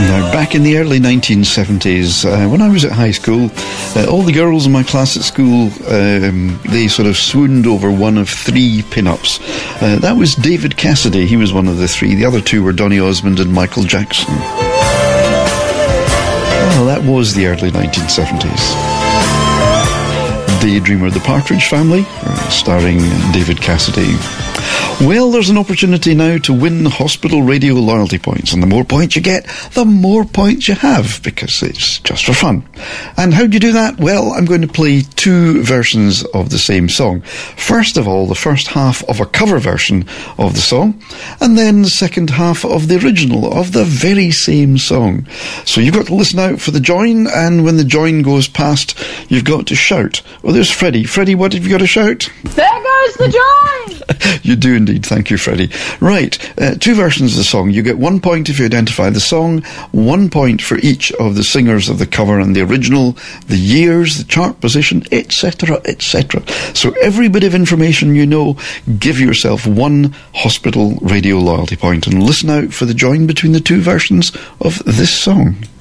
Now, back in the early 1970s, when I was at high school, all the girls in my class at school, they sort of swooned over one of three pin-ups. That was David Cassidy. He was one of the three. The other two were Donny Osmond and Michael Jackson. Well, that was the early 1970s. Daydreamer, the Partridge Family, starring David Cassidy. Well, there's an opportunity now to win hospital radio loyalty points, and the more points you get, the more points you have, because it's just for fun. And how do you do that? Well, I'm going to play two versions of the same song. First of all, the first half of a cover version of the song, and then the second half of the original of the very same song. So you've got to listen out for the join, and when the join goes past, you've got to shout. Oh, there's Freddie. Freddie, what have you got to shout? There goes the join! You do indeed. Thank you, Freddie. Right, two versions of the song. You get 1 point if you identify the song, 1 point for each of the singers of the cover and the original, the years, the chart position, etc., etc. So every bit of information you know, give yourself one hospital radio loyalty point, and listen out for the join between the two versions of this song.